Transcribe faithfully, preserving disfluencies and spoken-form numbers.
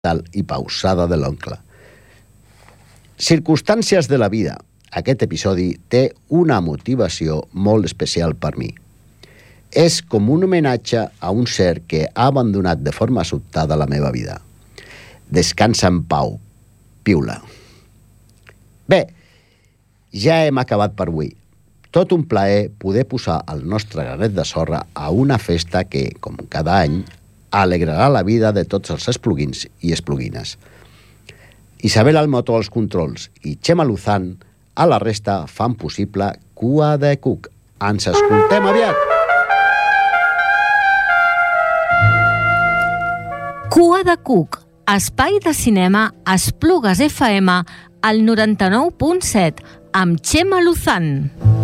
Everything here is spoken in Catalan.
tal i pausada de l'oncle. Circumstàncies de la vida. Aquest episodi té una motivació molt especial per mi. És com un homenatge a un ser que ha abandonat de forma sobtada la meva vida. Descansa en pau, piula. Bé, ja hem acabat per avui. Tot un plaer poder posar el nostre granet de sorra a una festa que, com cada any, alegrarà la vida de tots els espluguins i espluguines. Isabel Almoto als controls i Txema Luzán a la resta fan possible Cua de Cuc. Ens escoltem aviat! Cua de Cuc, espai de cinema Esplugues F M al noranta-nou punt set amb Txema Luzán.